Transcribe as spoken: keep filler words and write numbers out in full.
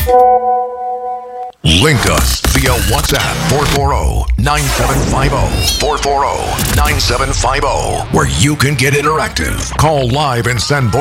Link us via WhatsApp four four zero, nine seven five zero, four four zero, nine seven five zero, where you can get interactive. Call live and send voice